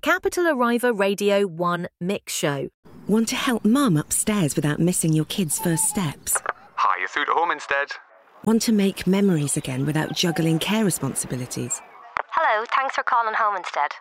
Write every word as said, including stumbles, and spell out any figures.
Capital Arriva Radio one Mix Show. Want to help Mum upstairs without missing your kids' first steps? Hi, you're through to home instead. Want to make memories again without juggling care responsibilities? Hello, thanks for calling Home Instead.